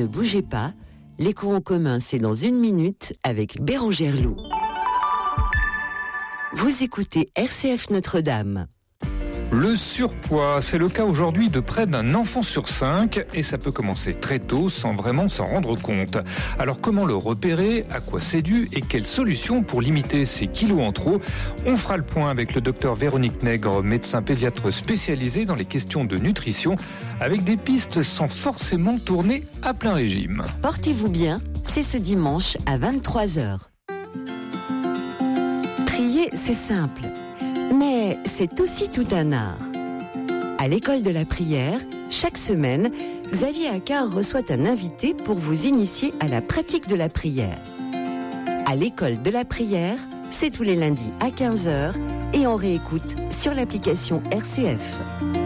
Ne bougez pas, l'écho en commun, c'est dans 1 minute avec Bérangère Loup. Vous écoutez RCF Notre-Dame. Le surpoids, c'est le cas aujourd'hui de près d'un enfant sur 5 et ça peut commencer très tôt sans vraiment s'en rendre compte. Alors comment le repérer, à quoi c'est dû et quelles solutions pour limiter ces kilos en trop? On fera le point avec le docteur Véronique Nègre, médecin pédiatre spécialisé dans les questions de nutrition, avec des pistes sans forcément tourner à plein régime. Portez-vous bien, c'est ce dimanche à 23h. Prier, c'est simple. Mais c'est aussi tout un art. À l'école de la prière, chaque semaine, Xavier Accard reçoit un invité pour vous initier à la pratique de la prière. À l'école de la prière, c'est tous les lundis à 15h et on réécoute sur l'application RCF.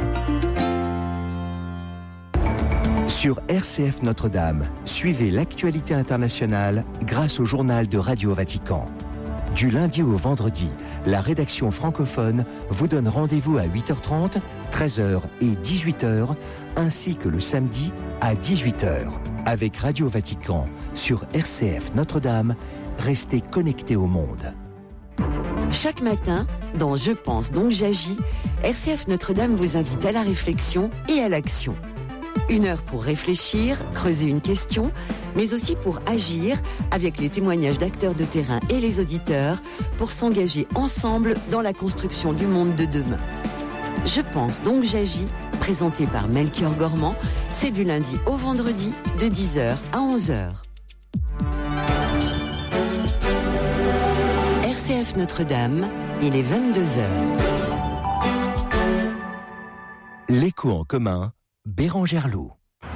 Sur RCF Notre-Dame, suivez l'actualité internationale grâce au journal de Radio Vatican. Du lundi au vendredi, la rédaction francophone vous donne rendez-vous à 8h30, 13h et 18h, ainsi que le samedi à 18h. Avec Radio Vatican sur RCF Notre-Dame, restez connectés au monde. Chaque matin, dans Je pense donc j'agis, RCF Notre-Dame vous invite à la réflexion et à l'action. 1 heure pour réfléchir, creuser une question, mais aussi pour agir avec les témoignages d'acteurs de terrain et les auditeurs pour s'engager ensemble dans la construction du monde de demain. Je pense donc j'agis, présenté par Melchior Gormand, c'est du lundi au vendredi de 10h à 11h. RCF Notre-Dame, il est 22h. L'écho en commun, Bérangère Loup.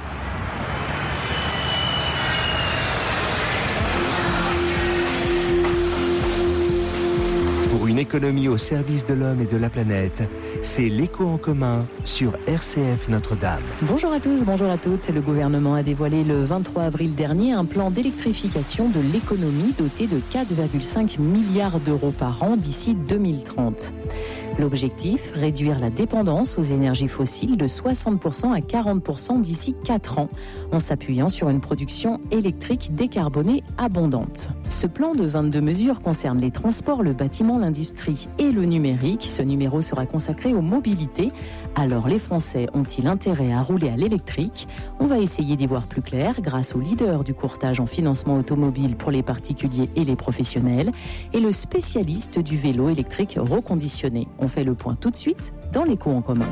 Pour une économie au service de l'homme et de la planète, c'est l'écho en commun sur RCF Notre-Dame. Bonjour à tous, bonjour à toutes. Le gouvernement a dévoilé le 23 avril dernier un plan d'électrification de l'économie doté de 4,5 milliards d'euros par an d'ici 2030. L'objectif, réduire la dépendance aux énergies fossiles de 60% à 40% d'ici 4 ans, en s'appuyant sur une production électrique décarbonée abondante. Ce plan de 22 mesures concerne les transports, le bâtiment, l'industrie et le numérique. Ce numéro sera consacré aux mobilités. Alors les Français ont-ils intérêt à rouler à l'électrique? On va essayer d'y voir plus clair grâce au leader du courtage en financement automobile pour les particuliers et les professionnels et le spécialiste du vélo électrique reconditionné. On fait le point tout de suite dans l'écho en commun.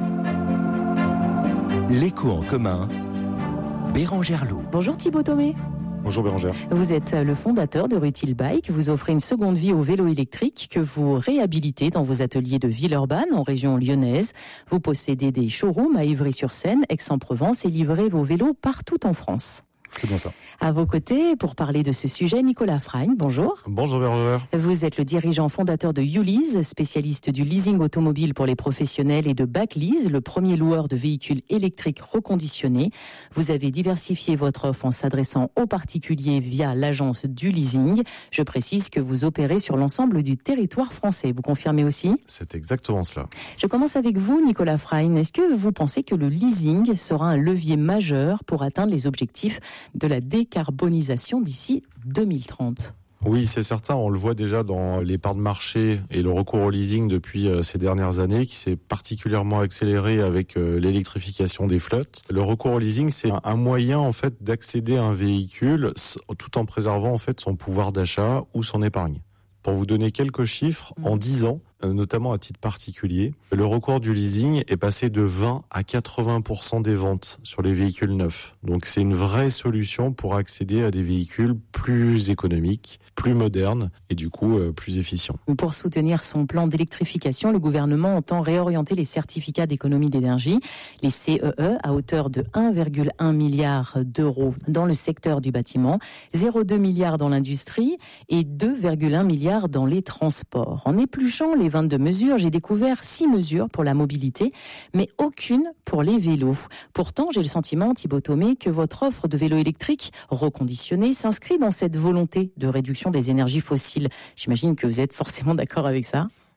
L'écho en commun, Bérangère Loup. Bonjour Thibaut Thomé. Bonjour Bérangère. Vous êtes le fondateur de Rutil Bike. Vous offrez une seconde vie au vélo électrique que vous réhabilitez dans vos ateliers de Villeurbanne en région lyonnaise. Vous possédez des showrooms à Ivry-sur-Seine, Aix-en-Provence et livrez vos vélos partout en France. C'est bien ça. À vos côtés, pour parler de ce sujet, Nicolas Frein, bonjour. Bonjour Bérangère. Vous êtes le dirigeant fondateur de YouLease, spécialiste du leasing automobile pour les professionnels et de Backlease, le premier loueur de véhicules électriques reconditionnés. Vous avez diversifié votre offre en s'adressant aux particuliers via l'agence du leasing. Je précise que vous opérez sur l'ensemble du territoire français. Vous confirmez aussi? C'est exactement cela. Je commence avec vous, Nicolas Frein. Est-ce que vous pensez que le leasing sera un levier majeur pour atteindre les objectifs de la décarbonisation d'ici 2030? Oui, c'est certain. On le voit déjà dans les parts de marché et le recours au leasing depuis ces dernières années qui s'est particulièrement accéléré avec l'électrification des flottes. Le recours au leasing, c'est un moyen en fait d'accéder à un véhicule tout en préservant en fait son pouvoir d'achat ou son épargne. Pour vous donner quelques chiffres, en 10 ans, notamment à titre particulier, le recours du leasing est passé de 20 à 80% des ventes sur les véhicules neufs. Donc c'est une vraie solution pour accéder à des véhicules plus économiques, plus modernes et du coup plus efficients. Pour soutenir son plan d'électrification, le gouvernement entend réorienter les certificats d'économie d'énergie, les CEE, à hauteur de 1,1 milliard d'euros dans le secteur du bâtiment, 0,2 milliard dans l'industrie et 2,1 milliards dans les transports. En épluchant les 22 mesures, j'ai découvert 6 mesures pour la mobilité, mais aucune pour les vélos. Pourtant, j'ai le sentiment, Thibaut Thomé, que votre offre de vélos électriques reconditionnés s'inscrit dans cette volonté de réduction des énergies fossiles. J'imagine que vous êtes forcément d'accord avec ça.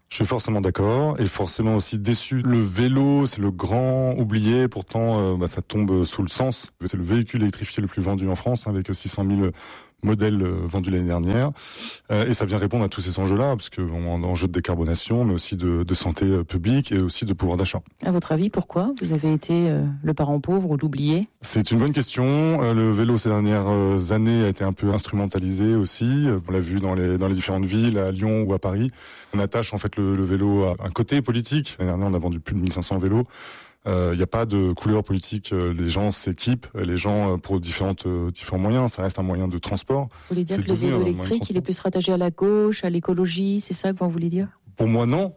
Je suis forcément d'accord et forcément aussi déçu. Le vélo, c'est le grand oublié, pourtant ça tombe sous le sens. C'est le véhicule électrifié le plus vendu en France, avec 600 000 modèles vendus l'année dernière. Et ça vient répondre à tous ces enjeux-là, parce que enjeu de décarbonation, mais aussi de santé publique et aussi de pouvoir d'achat. À votre avis, pourquoi vous avez été le parent pauvre ou l'oublié ? C'est une bonne question. Le vélo ces dernières années a été un peu instrumentalisé aussi. On l'a vu dans les différentes villes, à Lyon ou à Paris. On attache en fait le vélo à un côté politique. L'année dernière, on a vendu plus de 1500 vélos. Il n'y a pas de couleur politique, les gens s'équipent, les gens pour différents moyens, ça reste un moyen de transport. Vous voulez dire que le vélo électrique, il est plus rattaché à la gauche, à l'écologie, c'est ça que vous voulez dire ? Pour moi, non.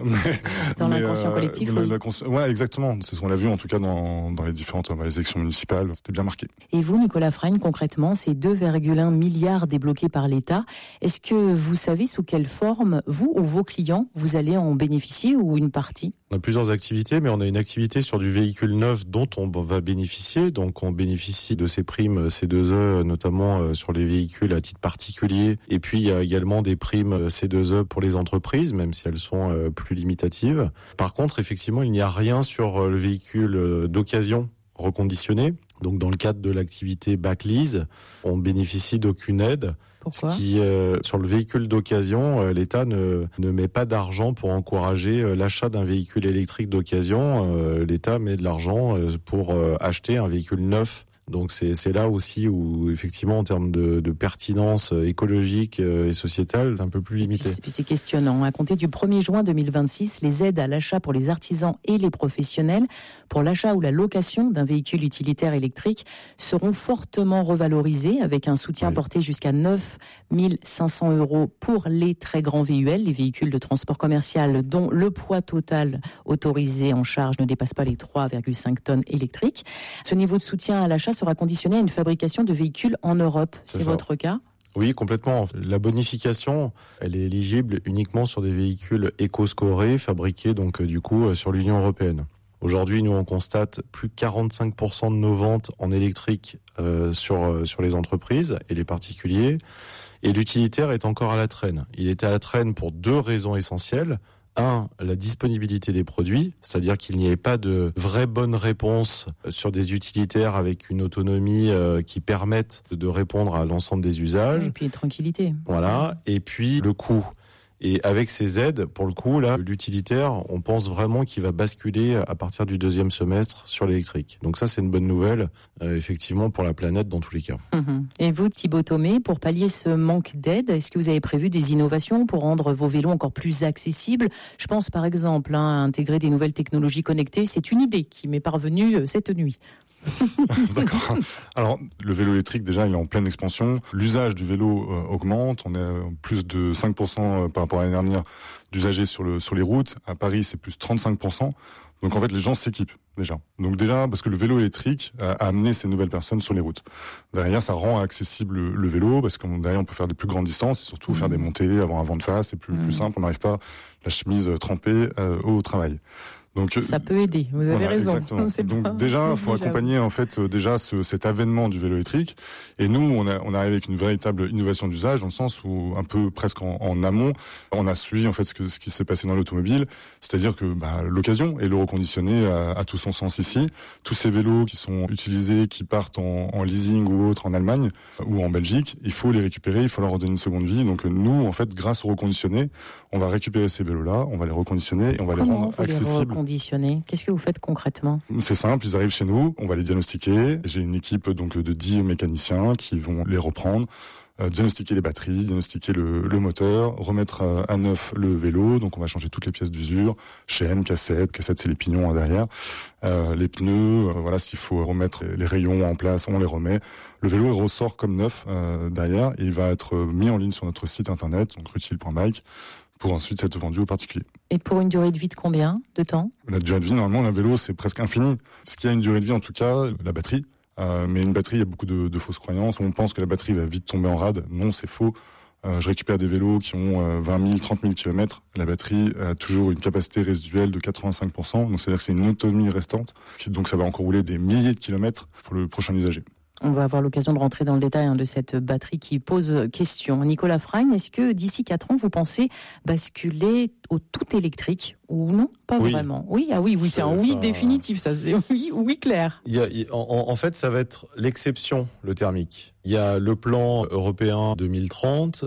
Dans l'inconscient collectif, oui. Ouais, exactement. C'est ce qu'on a vu, en tout cas, dans les différentes élections municipales. C'était bien marqué. Et vous, Nicolas Freigne, concrètement, ces 2,1 milliards débloqués par l'État, est-ce que vous savez sous quelle forme, vous ou vos clients, vous allez en bénéficier ou une partie ? On a plusieurs activités, mais on a une activité sur du véhicule neuf dont on va bénéficier. Donc, on bénéficie de ces primes C2E, notamment sur les véhicules à titre particulier. Et puis, il y a également des primes C2E pour les entreprises, même si elles sont plus limitatives. Par contre, effectivement, il n'y a rien sur le véhicule d'occasion reconditionné. Donc, dans le cadre de l'activité Backlease, on bénéficie d'aucune aide. Pourquoi ? Sur le véhicule d'occasion, l'État ne met pas d'argent pour encourager l'achat d'un véhicule électrique d'occasion. L'État met de l'argent pour acheter un véhicule neuf. Donc c'est là aussi où effectivement en termes de pertinence écologique et sociétale, c'est un peu plus limité. C'est questionnant. À compter du 1er juin 2026, les aides à l'achat pour les artisans et les professionnels pour l'achat ou la location d'un véhicule utilitaire électrique seront fortement revalorisées avec un soutien porté jusqu'à 9 500 € pour les très grands VUL, les véhicules de transport commercial dont le poids total autorisé en charge ne dépasse pas les 3,5 tonnes électriques. Ce niveau de soutien à l'achat sera conditionné à une fabrication de véhicules en Europe. C'est votre cas ? Oui, complètement. La bonification, elle est éligible uniquement sur des véhicules éco-scorés fabriqués donc du coup sur l'Union européenne. Aujourd'hui, nous on constate plus de 45% de nos ventes en électrique sur les entreprises et les particuliers. Et l'utilitaire est encore à la traîne. Il est à la traîne pour deux raisons essentielles. Un, la disponibilité des produits, c'est-à-dire qu'il n'y ait pas de vraie bonne réponse sur des utilitaires avec une autonomie qui permette de répondre à l'ensemble des usages. Et puis tranquillité. Voilà. Et puis le coût. Et avec ces aides, pour le coup, là, l'utilitaire, on pense vraiment qu'il va basculer à partir du deuxième semestre sur l'électrique. Donc ça, c'est une bonne nouvelle, effectivement, pour la planète dans tous les cas. Et vous, Thibaut Thomé, pour pallier ce manque d'aide, est-ce que vous avez prévu des innovations pour rendre vos vélos encore plus accessibles ? Je pense par exemple à intégrer des nouvelles technologies connectées. C'est une idée qui m'est parvenue cette nuit. D'accord. Alors, le vélo électrique, déjà, il est en pleine expansion. L'usage du vélo augmente. On est plus de 5% par rapport à l'année dernière d'usagers sur les routes. À Paris, c'est plus 35%. Donc, en fait, les gens s'équipent, déjà. Donc, déjà, parce que le vélo électrique a amené ces nouvelles personnes sur les routes. Derrière, ça rend accessible le vélo, parce que derrière, on peut faire des plus grandes distances, et surtout faire des montées, avoir un vent de face, c'est plus simple. On n'arrive pas la chemise trempée au travail. Donc, ça peut aider, vous avez raison. Exactement. Donc déjà, il faut accompagner en fait cet avènement du vélo électrique. Et nous, on arrive avec une véritable innovation d'usage, dans le sens où un peu presque en amont, on a suivi en fait ce qui s'est passé dans l'automobile, c'est-à-dire que l'occasion et le reconditionné à tout son sens ici. Tous ces vélos qui sont utilisés, qui partent en leasing ou autre en Allemagne ou en Belgique, il faut les récupérer, il faut leur redonner une seconde vie. Donc nous, en fait, grâce au reconditionné, on va récupérer ces vélos-là, on va les reconditionner et on va les rendre accessibles. Qu'est-ce que vous faites concrètement ? C'est simple, ils arrivent chez nous, on va les diagnostiquer. J'ai une équipe donc de 10 mécaniciens qui vont les reprendre, diagnostiquer les batteries, diagnostiquer le moteur, remettre à neuf le vélo. Donc on va changer toutes les pièces d'usure, chaînes, cassettes c'est les pignons derrière, les pneus, s'il faut remettre les rayons en place, on les remet. Le vélo il ressort comme neuf derrière et il va être mis en ligne sur notre site internet, donc rutile.bike, pour ensuite être vendu aux particuliers. Et pour une durée de vie de combien de temps ? La durée de vie, normalement, un vélo, c'est presque infini. Ce qui a une durée de vie, en tout cas, la batterie. Mais une batterie, il y a beaucoup de fausses croyances. On pense que la batterie va vite tomber en rade. Non, c'est faux. Je récupère des vélos qui ont 20 000, 30 000 km. La batterie a toujours une capacité résiduelle de 85%. Donc, c'est-à-dire que c'est une autonomie restante. Donc, ça va encore rouler des milliers de kilomètres pour le prochain usager. On va avoir l'occasion de rentrer dans le détail de cette batterie qui pose question. Nicolas Frein, est-ce que d'ici 4 ans, vous pensez basculer au tout électrique ou non? Pas vraiment. Oui, c'est un oui définitif, ça. C'est oui clair. En fait, ça va être l'exception, le thermique. Il y a le plan européen 2030.